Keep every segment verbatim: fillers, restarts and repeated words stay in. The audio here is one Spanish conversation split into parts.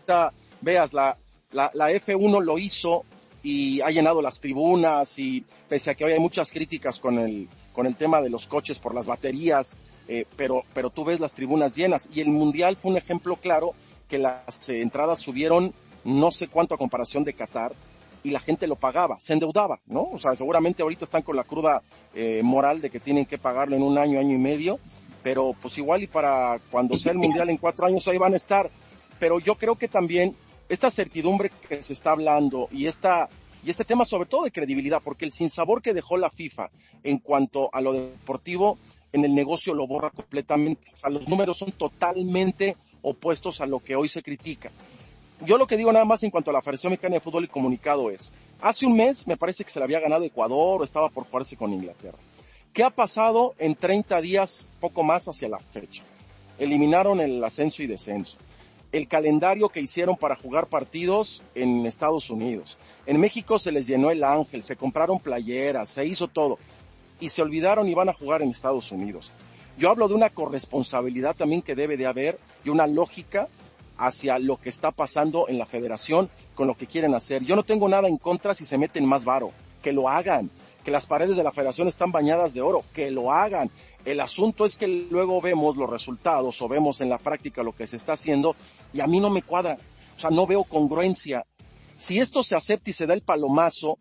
ahorita veas, la, la, la F uno lo hizo y ha llenado las tribunas, y pese a que hoy hay muchas críticas con el, con el tema de los coches por las baterías, eh, pero, pero tú ves las tribunas llenas, y el Mundial fue un ejemplo claro que las eh, entradas subieron no sé cuánto a comparación de Qatar, y la gente lo pagaba, se endeudaba, ¿no? O sea, seguramente ahorita están con la cruda eh, moral de que tienen que pagarlo en un año, año y medio, pero pues igual y para cuando sea el Mundial en cuatro años ahí van a estar. Pero yo creo que también esta certidumbre que se está hablando y esta y este tema sobre todo de credibilidad, porque el sinsabor que dejó la FIFA en cuanto a lo deportivo en el negocio lo borra completamente. O sea, los números son totalmente opuestos a lo que hoy se critica. Yo lo que digo nada más en cuanto a la Federación Mexicana de Fútbol y Comunicado es, hace un mes me parece que se le había ganado Ecuador o estaba por jugarse con Inglaterra. ¿Qué ha pasado en treinta días, poco más hacia la fecha? Eliminaron el ascenso y descenso. El calendario que hicieron para jugar partidos en Estados Unidos. En México se les llenó el Ángel, se compraron playeras, se hizo todo. Y se olvidaron y van a jugar en Estados Unidos. Yo hablo de una corresponsabilidad también que debe de haber y una lógica hacia lo que está pasando en la federación con lo que quieren hacer. Yo no tengo nada en contra si se meten más varo, que lo hagan, que las paredes de la federación están bañadas de oro, que lo hagan. El asunto es que luego vemos los resultados o vemos en la práctica lo que se está haciendo y a mí no me cuadra, o sea, no veo congruencia. Si esto se acepta y se da el palomazo,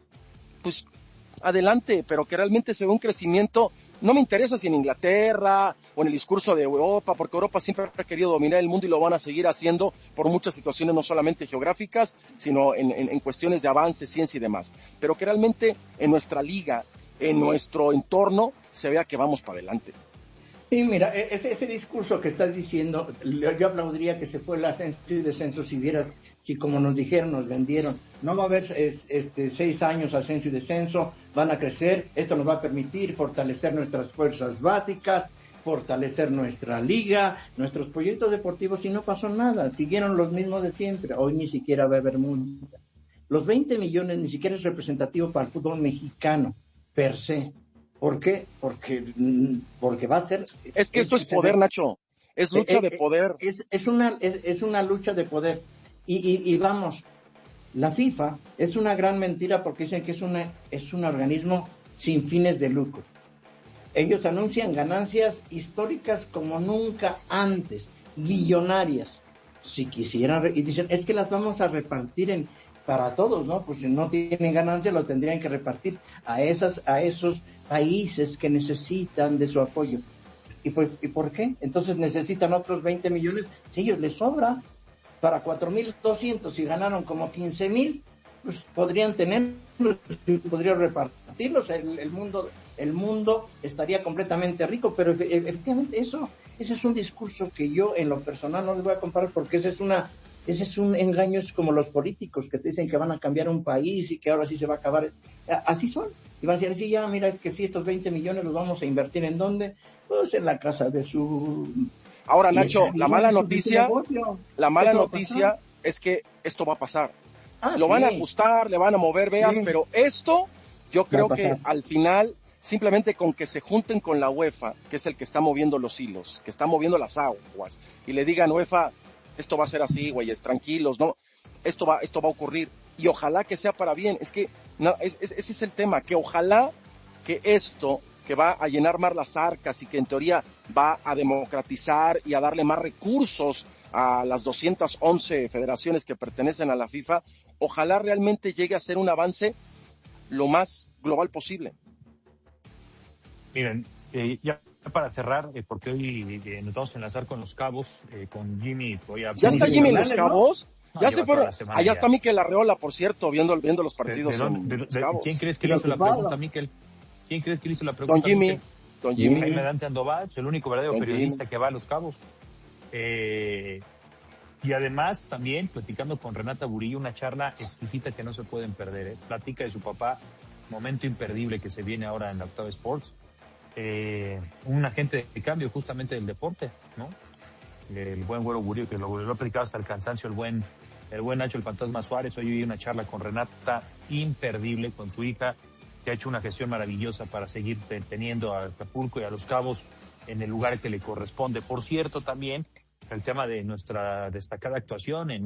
pues adelante, pero que realmente se ve un crecimiento. No me interesa si en Inglaterra o en el discurso de Europa, porque Europa siempre ha querido dominar el mundo y lo van a seguir haciendo por muchas situaciones, no solamente geográficas, sino en, en, en cuestiones de avance, ciencia y demás. Pero que realmente en nuestra liga, en nuestro entorno, se vea que vamos para adelante. Sí, mira, ese, ese discurso que estás diciendo, yo aplaudiría que se fue el ascenso y descenso si vieras, si como nos dijeron, nos vendieron, no va a haber este, seis años ascenso y descenso, van a crecer, esto nos va a permitir fortalecer nuestras fuerzas básicas, fortalecer nuestra liga, nuestros proyectos deportivos, y no pasó nada, siguieron los mismos de siempre, hoy ni siquiera va a haber mundo. Los veinte millones ni siquiera es representativo para el fútbol mexicano, per se. ¿Por qué? Porque, porque va a ser... Es que esto es poder, Nacho. Es lucha eh, de poder. Es, es, una, es, es una lucha de poder. Y, y, y vamos, la FIFA es una gran mentira porque dicen que es, una, es un organismo sin fines de lucro. Ellos anuncian ganancias históricas como nunca antes, billonarias. Si quisieran, y dicen, es que las vamos a repartir en... para todos, ¿no? Pues si no tienen ganancia lo tendrían que repartir a esas, a esos países que necesitan de su apoyo. ¿Y, pues, ¿y por qué? Entonces necesitan otros veinte millones, si ellos les sobra para cuatro mil doscientos y ganaron como quince mil, pues podrían tenerlos, podrían repartirlos, el, el mundo, el mundo estaría completamente rico, pero efectivamente eso, ese es un discurso que yo en lo personal no les voy a comparar porque esa es una Ese es un engaño, es como los políticos que te dicen que van a cambiar un país y que ahora sí se va a acabar. Así son. Y van a decir, sí, ya, mira, es que sí, estos veinte millones los vamos a invertir ¿en dónde? Pues en la casa de su... Ahora, Nacho, la mala noticia, la mala noticia es que esto va a pasar. Ah, lo sí. van a ajustar, le van a mover, veas, sí. Pero esto, yo creo que al final, simplemente con que se junten con la UEFA, que es el que está moviendo los hilos, que está moviendo las aguas, y le digan, UEFA, esto va a ser así, güeyes, tranquilos, ¿no? Esto va, esto va a ocurrir. Y ojalá que sea para bien. Es que, no, es, es, ese es el tema, que ojalá que esto, que va a llenar más las arcas y que en teoría va a democratizar y a darle más recursos a las doscientas once federaciones que pertenecen a la FIFA, ojalá realmente llegue a ser un avance lo más global posible. Miren, eh, ya para cerrar, eh, porque hoy eh, nos vamos a enlazar con Los Cabos, eh, con Jimmy. Voy a... ¿Ya está Jimmy en Los Cabos? No, ya se fueron. Allá está Mikel Arreola, por cierto, viendo, viendo los partidos. ¿De, de, en de, Los de, Cabos. ¿Quién crees que le hizo la pregunta, Mikel? ¿Quién crees que le hizo la pregunta? Don Jimmy. Don Jimmy. Jaime Dan Sandoval, el único verdadero Don periodista Jimmy. que va a Los Cabos. Eh, y además, también, platicando con Renata Burillo, una charla exquisita que no se pueden perder. ¿eh? Platica de su papá, momento imperdible que se viene ahora en la Octava Sports. Eh, un agente de cambio justamente del deporte, ¿no? El buen Güero Burillo, que lo, lo ha platicado hasta el cansancio, el buen, el buen Nacho, el Fantasma Suárez. Hoy vi una charla con Renata imperdible, con su hija, que ha hecho una gestión maravillosa para seguir teniendo a Acapulco y a Los Cabos en el lugar que le corresponde. Por cierto, también el tema de nuestra destacada actuación en